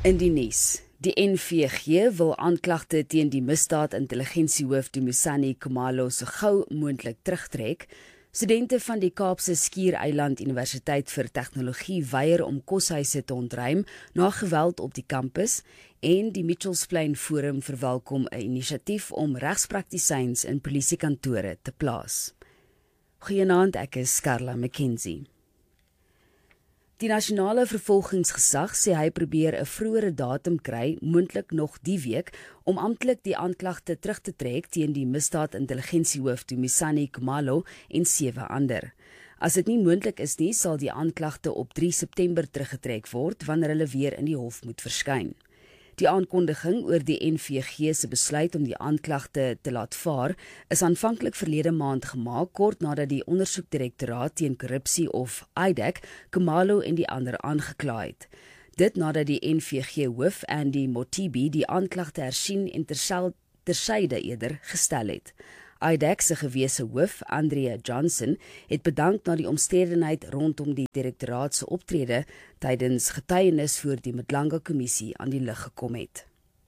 In die nuus. Die NVG wil aanklagte teen die misdaad-intelligensiehoof Dumisani Khumalo so gou moontlik terugtrek. Studente van die Kaapse Skiereiland Universiteit vir Tegnologie weier om koshuise te ontruim na geweld op die kampus en die Mitchells Plain Forum verwelkom 'n inisiatief om regspraktisyns in polisiekantore te plaas. Goeienaand, ek is Carla McKenzie. Die nasionale vervolgingsgesag sê hy probeer 'n vroeëre datum kry, moontlik nog die week, om amptelik die aanklagte terug te trek teen die misdaad-intelligensiehoof Dumisani Khumalo en 7 ander. As dit nie moontlik is nie, sal die aanklagte op 3 September teruggetrek word wanneer hulle weer in die hof moet verskyn. Die aankondiging oor die NVG se besluit om die aanklagte te laat vaar is aanvanklik verlede maand gemaak, kort nadat die ondersoekdirektoraat teen korrupsie of IDEC Khumalo en die ander aangekla het. Dit nadat die NVG hoof Andy Mothibi die aanklagte hersien en tersyde eerder gestel het. IDEC se gewese hoof, Andrea Johnson, het bedank na die omstandigheid rondom die direktoraat se optrede tydens getuienis voor die Madlanga-kommissie aan die lig gekom het.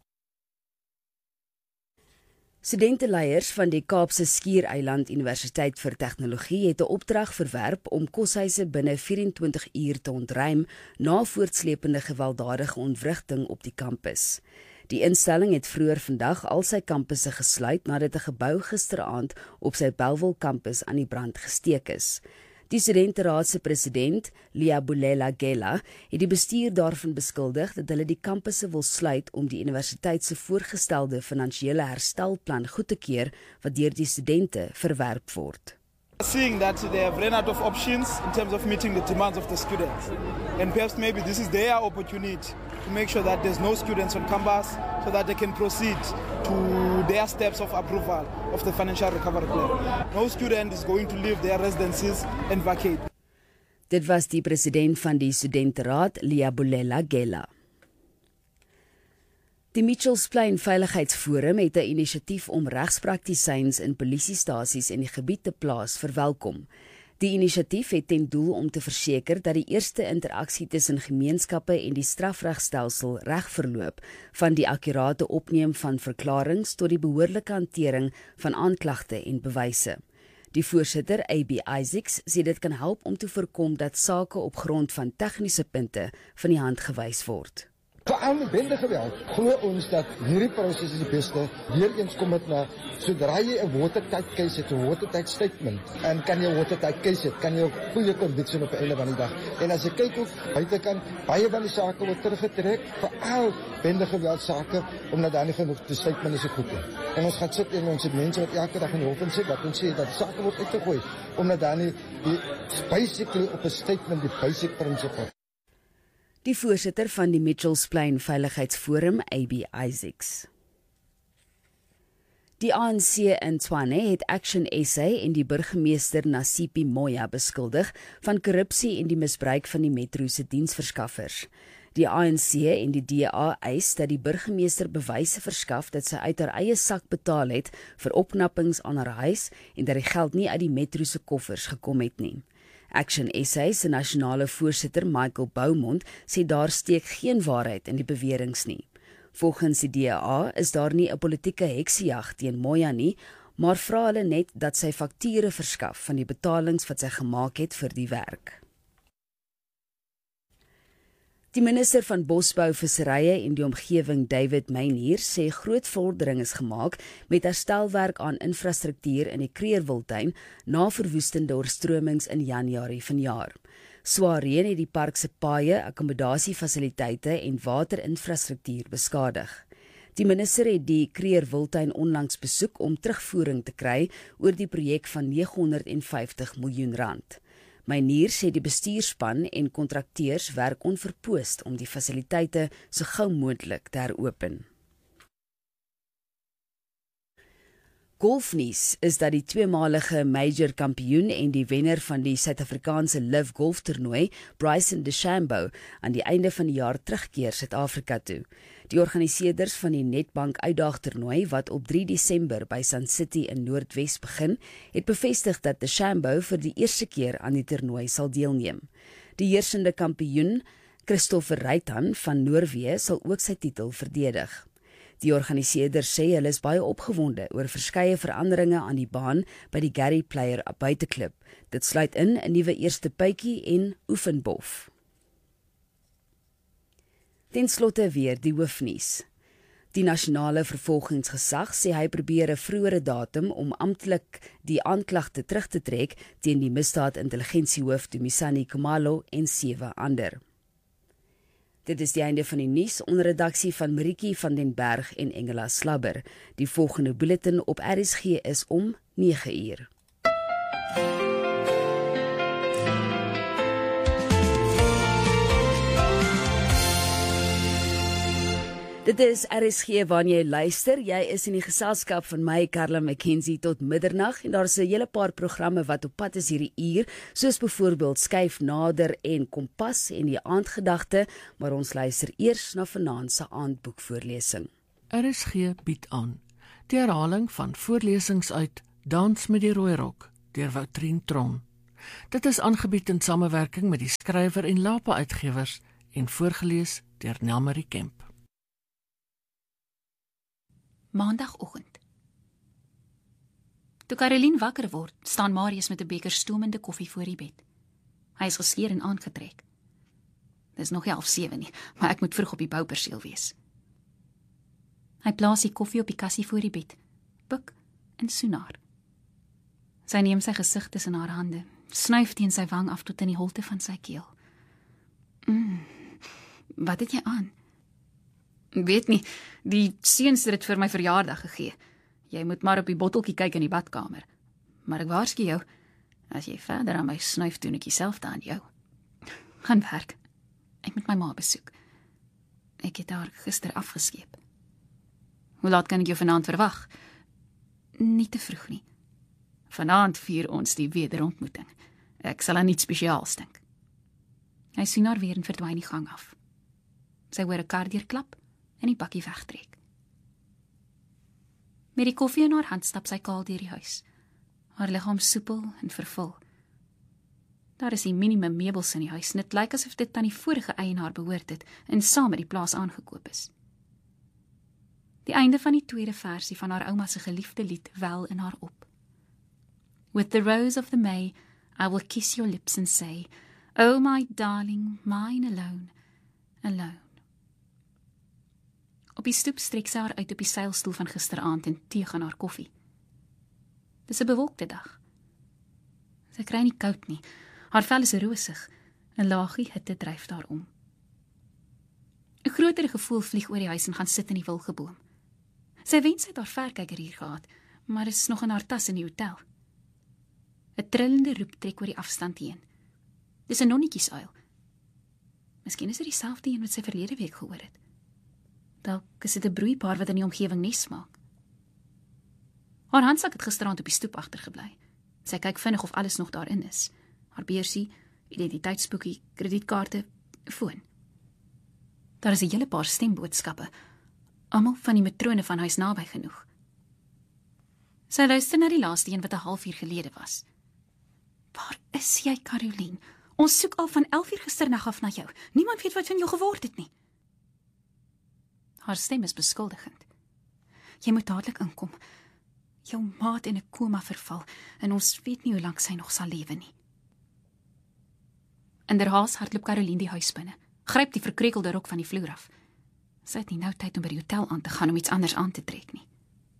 Studenteleiers van die Kaapse Skiereiland Universiteit vir Tegnologie het 'n opdrag verwerp om koshuise binne 24 uur te ontruim na voortsleepende gewelddadige ontwrigting op die kampus. Die instelling het vroeër vandag al sy kampusse gesluit nadat 'n gebou gisteraand op sy Bellville kampus aan die brand gesteek is. Die studenteraad se president, Liabulela Gela, het die bestuur daarvan beskuldig dat hulle die kampusse wil sluit om die universiteit se voorgestelde finansiële herstelplan goed te keur wat deur die studente verwerp word. Seeing that they have run out of options in terms of meeting the demands of the students. And perhaps maybe this is their opportunity to make sure that there's no students on campus so that they can proceed to their steps of approval of the financial recovery plan. No student is going to leave their residences and vacate. Dit was die president van die studenteraad, Liabulela Gela. Die Mitchells Plain Veiligheidsforum het 'n inisiatief om regspraktisyns in polisiestasies in die gebied te plaas verwelkom. Die inisiatief het ten doel om te verseker dat die eerste interaksie tussen gemeenskappe en die strafregstelsel reg verloop, van die akkurate opneem van verklaringe tot die behoorlike hantering van aanklagte en bewyse. Die voorsitter, AB Isaacs, sê dit kan help om te voorkom dat sake op grond van tegniese punte van die hand gewys word. Veral met bendegeweld, glo ons dat hierdie proses is die beste. Weer eens kom dit na, sodra jy 'n watertight case het, 'n watertight statement, en kan jy 'n watertight case het, kan jy 'n goeie conviction op 'n einde van die dag. En as jy kyk ook, buitekant, baie van die sake word teruggetrek, veral bendegeweld sake, omdat daar nie genoeg die statement is goed nie. En ons gaan sit en ons het mense wat elke dag in die hof sit, wat ons sê dat die sake word uitgegooi, omdat daar nie die basically op 'n statement die basic principle. Die voorsitter van die Mitchells Plain Veiligheidsforum, AB Isaacs. Die ANC in Tshwane het Action SA en die burgemeester Nasipi Moya beskuldig van korrupsie en die misbruik van die metro se diensverskaffers. Die ANC en die DA eis dat die burgemeester bewyse verskaf dat sy uit haar eie sak betaal het vir opknappings aan haar huis en dat die geld nie uit die metro se koffers gekom het nie. Action SA se nasionale voorsitter Michael Beaumont sê daar steek geen waarheid in die beweringe nie. Volgens die DA is daar nie 'n politieke heksejag teen Moya nie, maar vra hulle net dat sy fakture verskaf van die betalings wat sy gemaak het vir die werk. Die minister van Bosbou, Visserye en die omgewing, David Meinier, sê groot vordering is gemaak met herstelwerk aan infrastruktuur in die Kreerwiltuin na verwoestende oorstromings in Januarie vanjaar. Swaar reën het die park se paaie, akkommodasiefasiliteite en waterinfrastruktuur beskadig. Die minister het die Kreerwiltuin onlangs besoek om terugvoering te kry oor die projek van R950 miljoen. Meinier sê die bestuurspan en kontrakteurs werk onverpoost om die fasiliteite so gou moontlik te heropen. Golfnuus is dat die tweemalige major kampioen en die wenner van die Suid-Afrikaanse LIV golftoernooi, Bryson DeChambeau, aan die einde van die jaar terugkeer Suid-Afrika toe. Die organiseerders van die Nedbank uitdagtoernooi wat op 3 Desember by Sun City in Noordwes begin, het bevestig dat DeChambeau vir die eerste keer aan die toernooi sal deelneem. Die heersende kampioen, Christopher Reitan van Noorwe sal ook sy titel verdedig. Die organiseerders sê hulle is baie opgewonde oor verskeie veranderinge aan die baan by die Gary Player buiteklip. Dit sluit in 'n nuwe eerste puitjie en oefenbof. Ten slotte weer die hoofnuus. Die nasionale vervolgingsgesag sê hy probeer 'n vroeëre datum om amptelik die aanklagte terug te trek teen die misdaadintelligensiehoof Dumisani Khumalo en 7 ander. Dit is die einde van die nuus onder redaksie van Marieke van den Berg en Engela Slabber. Die volgende bulletin op RSG is om 9:00. Dit is RSG waarna jy luister. Jy is in die geselskap van my, Karla McKenzie, tot middernag en daar is 'n hele paar programme wat op pad is hierdie uur, soos byvoorbeeld Skuif Nader en Kompas en die aandgedagte, maar ons luister eers na vanaand se aandboekvoorlesing. RSG bied aan die herhaling van voorlesings uit Dans met die Rooi Rok deur Woutrien Tron. Dit is aangebied in samewerking met die Skrywer en Lapa Uitgewers en voorgeles deur Nelmarie Kemp. Maandagoggend. Toe Caroline wakker word, staan Marius met 'n beker stoomende koffie voor die bed. Hy is geskeer en aangetrek. Dit is nog nie 6:30 nie, maar ek moet vroeg op die bouperseel wees. Hy plaas die koffie op die kassie voor die bed, buk en soen haar. Sy neem sy gesig tussen haar hande, snuif teen sy wang af tot in die holte van sy keel. Wat het jy aan? Ek weet nie, die seuns het dit vir my verjaardag gegee. Jy moet maar op die botteltjie kyk in die badkamer. Maar ek waarsku jou, as jy verder aan my snuif, doen ek dieselfde aan jou. Gaan werk. Ek moet my ma besoek. Ek het haar gister afgeskeep. Hoe laat kan ek jou vanaand verwag? Nie te vroeg nie. Vanaand vier ons die wederontmoeting. Ek sal aan niets spesiaals dink. Hy sien haar weer en verdwyn die gang af. Sy hoor 'n kar deurklap en die bakkie wegtrek. Met die koffie in haar hand stap sy kaal deur die huis. Haar liggaam soepel en vervul. Daar is die minimum meubels in die huis en dit lyk asof dit aan die vorige eienaar behoort het en saam met die plaas aangekoop is. Die einde van die tweede versie van haar ouma se geliefde lied wel in haar op. With the rose of the May, I will kiss your lips and say, oh my darling, mine alone, alone. Op die stoep strek sy haar uit op die seilstoel van gisteraand en teeg aan haar koffie. Dis 'n bewolkte dag. Sy kry nie koud nie. Haar vel is rosig. 'n laagie hitte dryf daarom. 'n Groter gevoel vlieg oor die huis en gaan sit in die wilgeboom. Sy wens sy het haar verkyker hier gehad, maar is nog in haar tas in die hotel. 'n Trillende roep trek oor die afstand heen. Dis 'n nonnetjiesuil. Miskien is dit dieselfde een wat sy verlede week gehoor het. Dalk is dit 'n broeipaar wat in die omgewing nes maak. Haar handsak het gisteraand op die stoep agtergebly. Sy kyk vinnig of alles nog daarin is. Haar beursie, identiteitsboekie, kredietkaarte, foon. Daar is 'n hele paar stemboodskappe, almal van die matrone van huis naby genoeg. Sy luister na die laaste een wat 'n halfuur gelede was. Waar is jy, Caroline? Ons soek al van 11 uur gisternag af na jou. Niemand weet wat van jou geword het nie. Haar stem is beskuldigend. Jy moet dadelik inkom. Jou ma het in 'n koma verval en ons weet nie hoe lank sy nog sal lewe nie. In der haas hardloop Caroline die huis binne, gryp die verkrekelde rok van die vloer af. Sy het nie nou tyd om by die hotel aan te gaan om iets anders aan te trek nie.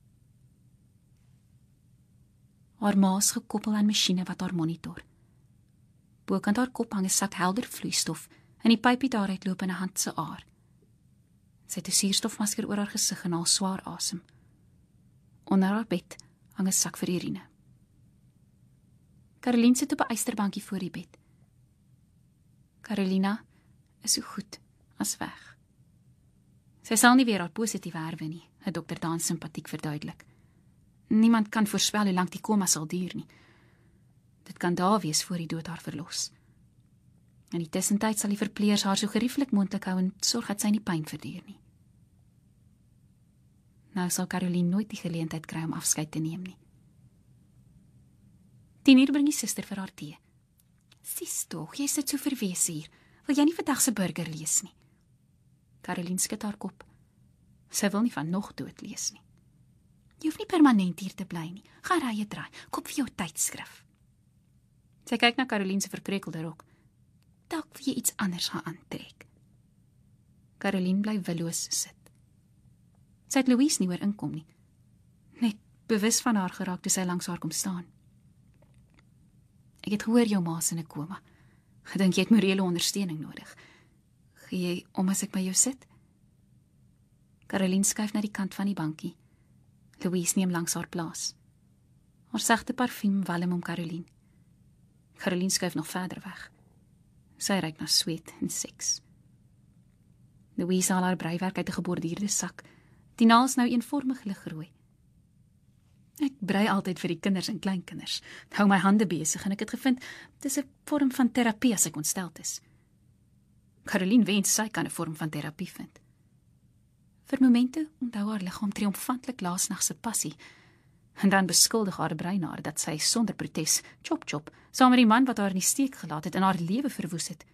Haar ma is gekoppel aan masjiene wat haar monitor. Bokant haar kop hang 'n sak helder vloeistof en die pypie daaruit loop in 'n hand se aar. Sy het 'n suurstofmasker oor haar gesig en haal swaar asem. Onder haar bed hang 'n sak vir urine. Caroline sit op 'n eysterbankie voor die bed. Carolina is so goed as weg. Sy sal nie weer haar positiewe herwe nie, het Dr. Daan simpatiek verduidelik. Niemand kan voorspel hoe lank die koma sal duur nie. Dit kan dae wees voor die dood haar verlos. In die tussentyd sal die verpleegers haar so gerieflik moontlik hou en sorg dat sy nie pyn verduur nie. Nou sal Caroline nooit die geleentheid kry om afskeid te neem nie. 10 uur bring die suster vir haar tee. Sies tog, jy sit so verwees hier. Wil jy nie vandag se burger lees nie? Caroline skud haar kop. Sy wil nie van nog dood lees nie. Jy hoef nie permanent hier te bly nie. Ga rye draai, koop vir jou tydskrif. Sy kyk na Caroline se verkreukelde rok. Dalk wil jy iets anders gaan aantrek. Caroline bly willoos sit. Sy het Louise nie oor inkom nie. Net bewus van haar geraak toe sy langs haar kom staan. Ek het gehoor jou ma is in 'n koma. Gedink jy het morele ondersteuning nodig. Gee jy om as ek by jou sit? Caroline skuif na die kant van die bankie. Louise neem langs haar plaas. Haar sagte parfuum walm om Caroline. Caroline skuif nog verder weg. Sy ruik na sweet en seks. Louise haal haar breiwerk uit 'n geborduurde sak. Die naal is nou eenvormig ligrooi. Ek brei altyd vir die kinders en kleinkinders. Het hou my hande besig en ek het gevind, dis 'n vorm van terapie as ek ontsteld is. Caroline wens sy kan 'n vorm van terapie vind. Vir momente onthou haar liggaam triomfantlik laasnag se passie, en dan beskuldig haar brein haar dat sy sonder protes, chop chop, saam met die man wat haar in die steek gelaat het en haar lewe verwoes het,